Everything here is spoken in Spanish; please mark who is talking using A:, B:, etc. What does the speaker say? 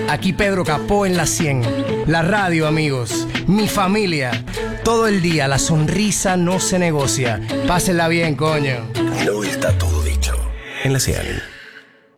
A: Aquí Pedro Capó en la 100. La radio, amigos. Mi familia. Todo el día la sonrisa no se negocia. Pásenla bien, coño.
B: Y hoy está todo dicho en la 100.